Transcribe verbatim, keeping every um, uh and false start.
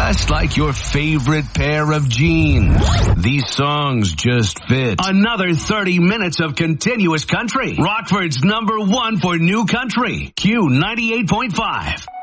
Just like your favorite pair of jeans. These songs just fit. Another thirty minutes of continuous country. Rockford's number one for new country. Q ninety-eight point five.